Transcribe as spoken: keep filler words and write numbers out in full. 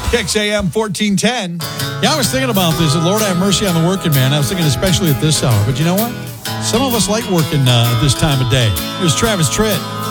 Kicks A M fourteen ten. Yeah, I was thinking about this, and Lord have mercy on the working man. I was thinking especially at this hour. But you know what? Some of us like working uh, at this time of day. Here's Travis Tritt.